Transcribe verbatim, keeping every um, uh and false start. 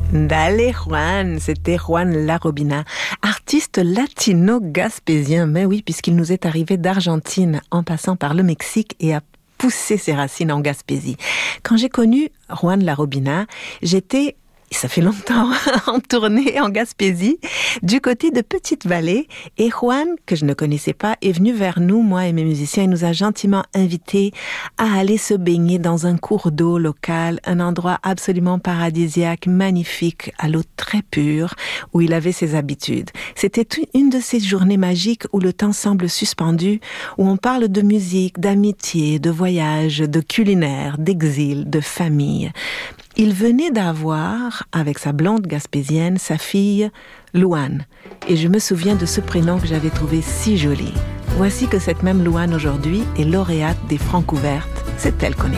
Dale Juan, c'était Juan La Robina, artiste latino-gaspésien, mais oui, puisqu'il nous est arrivé d'Argentine en passant par le Mexique et a poussé ses racines en Gaspésie. Quand j'ai connu Juan La Robina, j'étais, ça fait longtemps, en tournée en Gaspésie, du côté de Petite-Vallée. Et Juan, que je ne connaissais pas, est venu vers nous, moi et mes musiciens, et nous a gentiment invités à aller se baigner dans un cours d'eau local, un endroit absolument paradisiaque, magnifique, à l'eau très pure, où il avait ses habitudes. C'était une de ces journées magiques où le temps semble suspendu, où on parle de musique, d'amitié, de voyage, de culinaire, d'exil, de famille. Il venait d'avoir, avec sa blonde gaspésienne, sa fille Louane. Et je me souviens de ce prénom que j'avais trouvé si joli. Voici que cette même Louane aujourd'hui est lauréate des Francouvertes. C'est elle qu'on écoute.